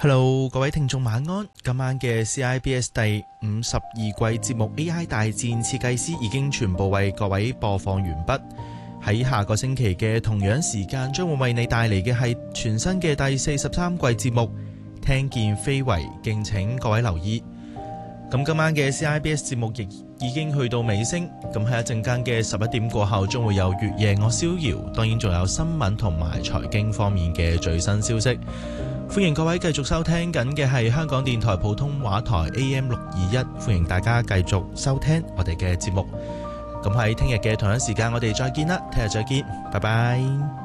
Hello， 各位聽眾晚安。今晚嘅 CIBS 第52季節目 AI 大戰設計師已經全部為各位播放完畢。喺下個星期嘅同樣時間，將會為你帶嚟嘅係全新嘅第43季節目聽見非遺，敬請各位留意。咁今晚嘅 CIBS 節目亦已經去到尾聲，咁喺一陣間嘅11點過後，將會有月夜我逍遙，當然仲有新聞同埋財經方面嘅最新消息。歡迎各位繼續收聽緊嘅係香港電台普通話台 AM621，歡迎大家繼續收聽我哋嘅節目。咁喺聽日嘅同樣時間，我哋再見啦，聽日再見，拜拜。